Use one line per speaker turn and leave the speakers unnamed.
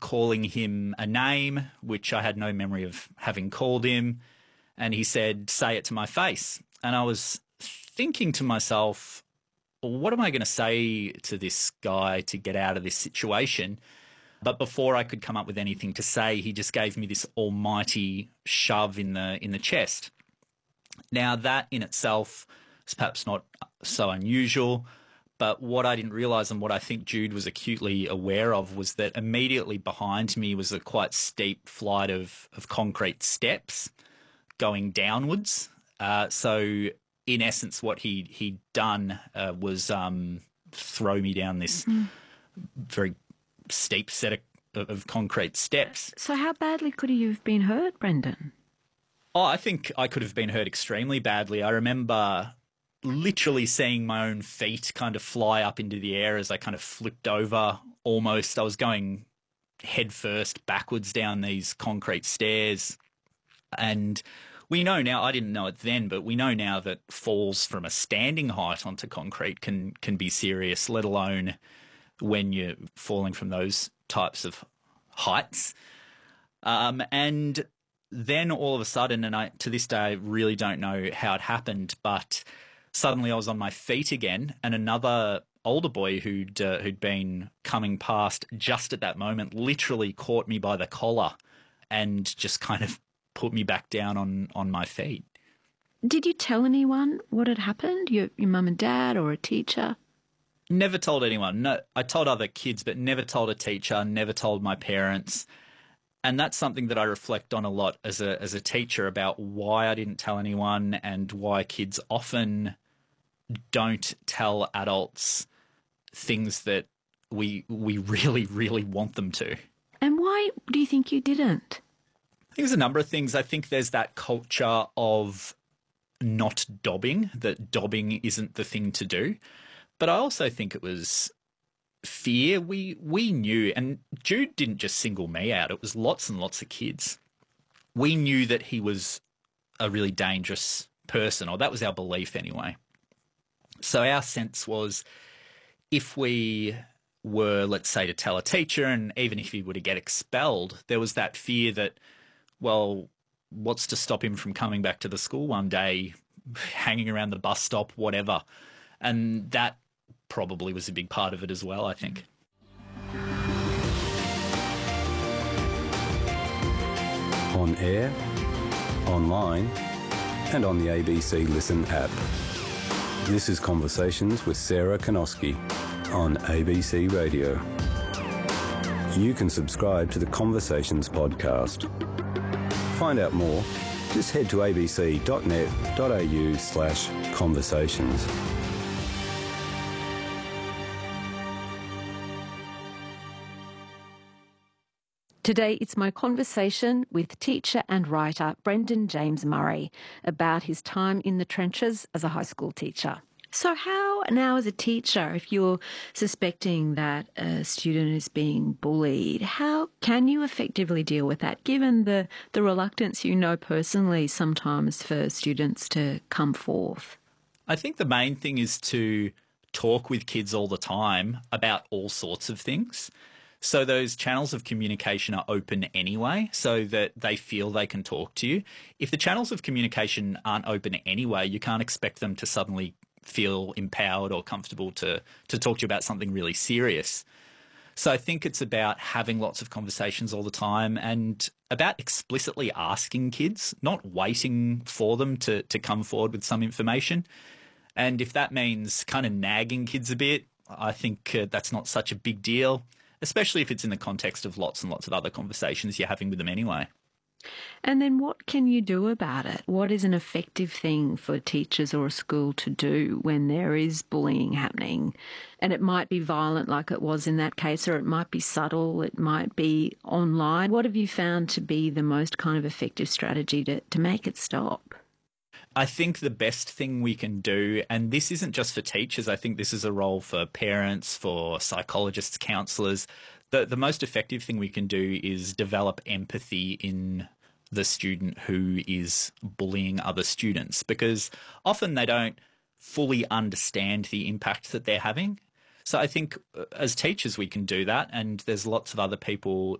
calling him a name, which I had no memory of having called him. And he said, "Say it to my face." And I was thinking to myself, what am I going to say to this guy to get out of this situation? But before I could come up with anything to say, he just gave me this almighty shove in the chest. Now, that in itself is perhaps not so unusual, but what I didn't realise and what I think Jude was acutely aware of was that immediately behind me was a quite steep flight of concrete steps going downwards. So in essence, what he'd done was throw me down this very steep set of concrete steps.
So how badly could you have been hurt, Brendan?
Oh, I think I could have been hurt extremely badly. I remember literally seeing my own feet kind of fly up into the air as I kind of flipped over almost. I was going head first backwards down these concrete stairs. And we know now, I didn't know it then, but we know now that falls from a standing height onto concrete can be serious, let alone when you're falling from those types of heights. And then all of a sudden, and to this day I really don't know how it happened, but suddenly I was on my feet again, and another older boy who'd been coming past just at that moment literally caught me by the collar and just kind of put me back down on my feet.
Did you tell anyone what had happened? Your mum and dad or a teacher?
Never told anyone. No, I told other kids, but never told a teacher, never told my parents. And that's something that I reflect on a lot as a teacher about why I didn't tell anyone and why kids often don't tell adults things that we really, really want them to.
And why do you think you didn't?
I think there's a number of things. I think there's that culture of not dobbing, that dobbing isn't the thing to do. But I also think it was fear. We knew, and Jude didn't just single me out, it was lots and lots of kids. We knew that he was a really dangerous person, or that was our belief anyway. So our sense was if we were, let's say, to tell a teacher, and even if he were to get expelled, there was that fear that, well, what's to stop him from coming back to the school one day, hanging around the bus stop, whatever. And that probably was a big part of it as well, I think.
On air, online, and on the ABC Listen app. This is Conversations with Sarah Kanoski on ABC Radio. You can subscribe to the Conversations podcast. Find out more, just head to abc.net.au/conversations.
Today, it's my conversation with teacher and writer Brendan James Murray about his time in the trenches as a high school teacher. So how now as a teacher, if you're suspecting that a student is being bullied, how can you effectively deal with that, given the reluctance you know personally sometimes for students to come forth?
I think the main thing is to talk with kids all the time about all sorts of things. So those channels of communication are open anyway, so that they feel they can talk to you. If the channels of communication aren't open anyway, you can't expect them to suddenly feel empowered or comfortable to talk to you about something really serious. So I think it's about having lots of conversations all the time and about explicitly asking kids, not waiting for them to come forward with some information. And if that means kind of nagging kids a bit, I think that's not such a big deal, especially if it's in the context of lots and lots of other conversations you're having with them anyway.
And then what can you do about it? What is an effective thing for teachers or a school to do when there is bullying happening? And it might be violent like it was in that case, or it might be subtle, it might be online. What have you found to be the most kind of effective strategy to make it stop?
I think the best thing we can do, and this isn't just for teachers, I think this is a role for parents, for psychologists, counsellors. The most effective thing we can do is develop empathy in the student who is bullying other students, because often they don't fully understand the impact that they're having. So I think as teachers we can do that, and there's lots of other people